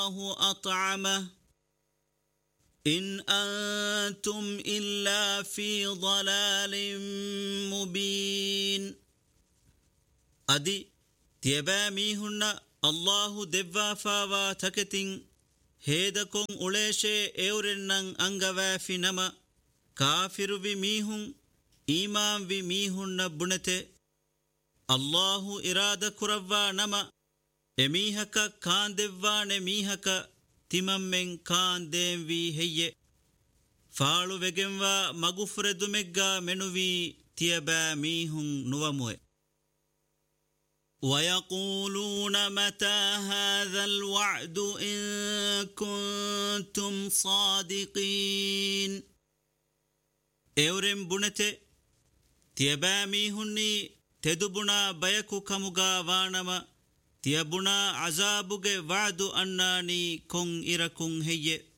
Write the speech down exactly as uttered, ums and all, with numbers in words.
أطعمه إن أنتم إلا في ضلال مبين أدي تيباميهن الله دبا فاوا تكتين هيدكم أوليشي اورنن أنغوا في نما كافر بميهن إيمان بميهن بنته الله إرادة كروا نما اميهك كان دبان اميهك تممن كان دين وي هي فالو وگنوا مغفر دمگا منوي تيبا ميهن نومو ويقولون متى هذا الوعد إن كنتم صادقين اورم بنته تيبا ميهني تدبنا بيكو كمغا وانما تيبنا عذابوغ وعد أناني كون إركون هي